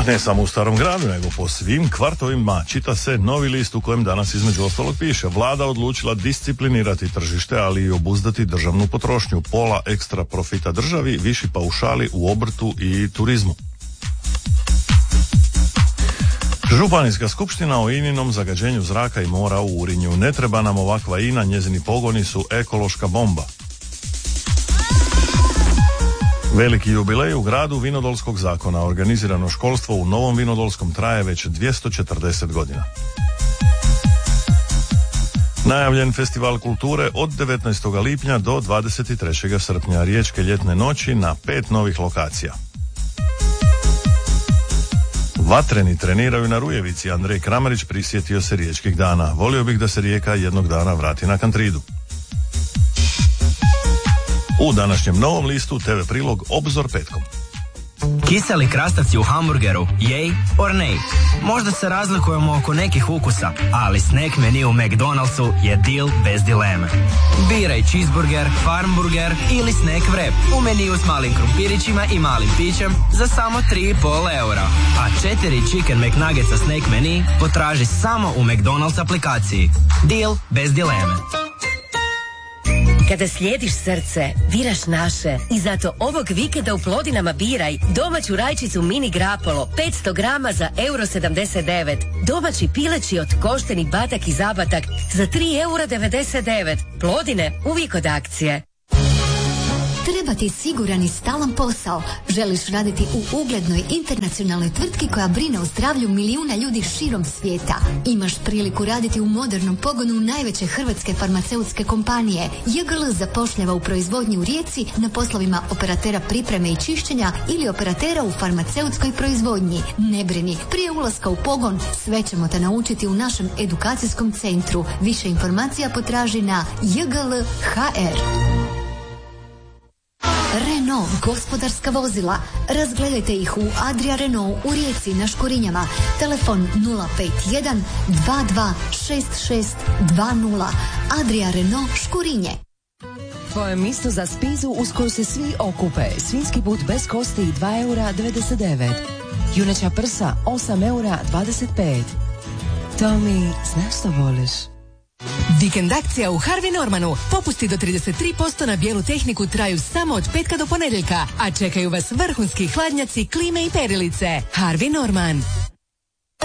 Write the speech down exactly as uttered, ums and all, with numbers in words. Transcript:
Ne samo u Starom gradu, nego po svim kvartovima čita se novi list u kojem danas između ostalog piše: Vlada odlučila disciplinirati tržište, ali i obuzdati državnu potrošnju. Pola ekstra profita državi, viši paušali u obrtu i turizmu. Županijska skupština o Ininom zagađenju zraka i mora u Urinju. Ne treba nam ovakva Ina, njezini pogoni su ekološka bomba. Veliki jubilej u gradu Vinodolskog zakona. Organizirano školstvo u Novom Vinodolskom traje već dvjesto četrdeset godina. Najavljen festival kulture od devetnaestog lipnja do dvadeset trećeg srpnja. Riječke ljetne noći na pet novih lokacija. Vatreni treniraju na Rujevici. Andrej Kramarić prisjetio se riječkih dana. Volio bih da se Rijeka jednog dana vrati na Kantridu. U današnjem Novom listu te ve prilog Obzor petkom. Kiseli krastavci u hamburgeru, yay or nay? Možda se razlikujemo oko nekih ukusa, ali snack menu u McDonald'su je deal bez dileme. Biraj cheeseburger, farmburger ili snack wrap u meniju s malim krumpirićima i malim pićem za samo tri i pol eura. A četiri chicken McNuggetsa snack menu potraži samo u McDonald's aplikaciji. Deal bez dileme. Kada slijediš srce, biraš naše. I zato ovog vikenda u Plodinama biraj domaću rajčicu mini grapolo petsto grama za euro sedamdeset devet. Domaći pileći od košteni batak i zabatak za tri eura devedeset devet. Plodine uvijek od akcije. Treba ti siguran i stalan posao. Želiš raditi u uglednoj internacionalnoj tvrtki koja brine o zdravlju milijuna ljudi širom svijeta. Imaš priliku raditi u modernom pogonu najveće hrvatske farmaceutske kompanije. J G L zapošljava u proizvodnji u Rijeci na poslovima operatera pripreme i čišćenja ili operatera u farmaceutskoj proizvodnji. Ne brini, prije ulaska u pogon sve ćemo te naučiti u našem edukacijskom centru. Više informacija potraži na j g l h r. Renault gospodarska vozila. Razgledajte ih u Adria Renault u Rijeci na Škurinjama. Telefon nula pet jedan dva dva šest šest dva nula. Adria Renault Škurinje. Tvoje mjesto za spizu uz koju se svi okupe. Svinjski but bez kosti dva eura devedeset devet. Juneća prsa osam eura dvadeset pet. Tomi, znaš što voliš? Vikend akcija u Harvey Normanu. Popusti do trideset tri posto na bijelu tehniku traju samo od petka do ponedjeljka, a čekaju vas vrhunski hladnjaci, klime i perilice. Harvey Norman.